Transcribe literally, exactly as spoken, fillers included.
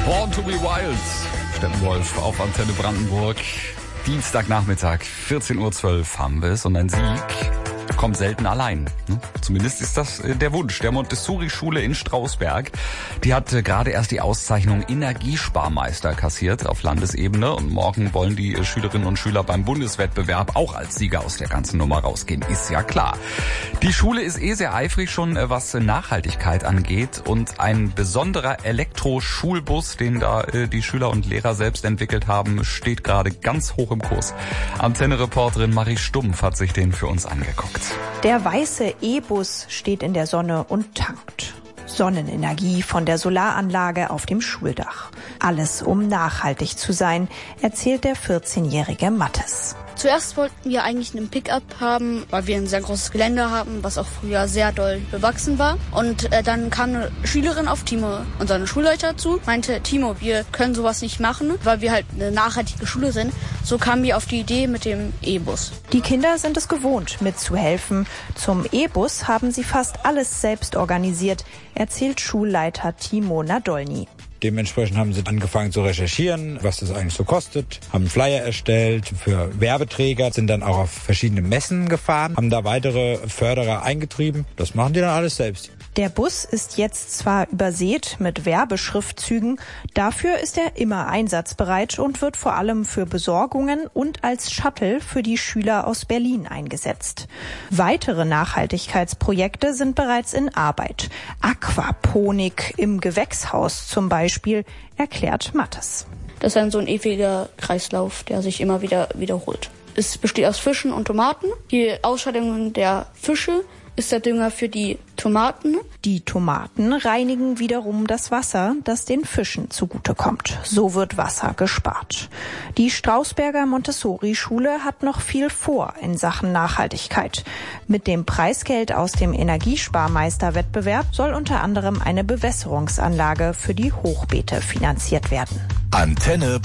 Born to be Wild. Steppenwolf auf Antenne Brandenburg. Dienstagnachmittag, vierzehn Uhr zwölf haben wir es. Und ein Sieg kommt selten allein. Ne? Zumindest ist das äh, der Wunsch der Montessori-Schule in Strausberg. Die hat äh, gerade erst die Auszeichnung Energiesparmeister kassiert auf Landesebene. Und morgen wollen die äh, Schülerinnen und Schüler beim Bundeswettbewerb auch als Sieger aus der ganzen Nummer rausgehen. Ist ja klar. Die Schule ist eh sehr eifrig schon, äh, was Nachhaltigkeit angeht. Und ein besonderer Elektroschulbus, den da äh, die Schüler und Lehrer selbst entwickelt haben, steht gerade ganz hoch im Kurs. Antenne-Reporterin Marie Stumpf hat sich den für uns angeguckt. Der weiße E-Bus steht in der Sonne und tankt. Sonnenenergie von der Solaranlage auf dem Schuldach. Alles, um nachhaltig zu sein, erzählt der vierzehnjährige Mathis. Zuerst wollten wir eigentlich einen Pickup haben, weil wir ein sehr großes Gelände haben, was auch früher sehr doll bewachsen war. Und äh, dann kam eine Schülerin auf Timo, unseren Schulleiter, zu, meinte, Timo, wir können sowas nicht machen, weil wir halt eine nachhaltige Schule sind. So kamen wir auf die Idee mit dem E-Bus. Die Kinder sind es gewohnt, mitzuhelfen. Zum E-Bus haben sie fast alles selbst organisiert, erzählt Schulleiter Timo Nadolny. Dementsprechend haben sie angefangen zu recherchieren, was das eigentlich so kostet, haben einen Flyer erstellt für Werbeträger, sind dann auch auf verschiedene Messen gefahren, haben da weitere Förderer eingetrieben. Das machen die dann alles selbst. Der Bus ist jetzt zwar übersät mit Werbeschriftzügen, dafür ist er immer einsatzbereit und wird vor allem für Besorgungen und als Shuttle für die Schüler aus Berlin eingesetzt. Weitere Nachhaltigkeitsprojekte sind bereits in Arbeit. Aquaponik im Gewächshaus zum Beispiel, erklärt Mathis. Das ist dann so ein ewiger Kreislauf, der sich immer wieder wiederholt. Es besteht aus Fischen und Tomaten. Die Ausscheidungen der Fische ist der Dünger für die Tomaten. Die Tomaten reinigen wiederum das Wasser, das den Fischen zugutekommt. So wird Wasser gespart. Die Strausberger Montessori-Schule hat noch viel vor in Sachen Nachhaltigkeit. Mit dem Preisgeld aus dem Energiesparmeister-Wettbewerb soll unter anderem eine Bewässerungsanlage für die Hochbeete finanziert werden. Antenne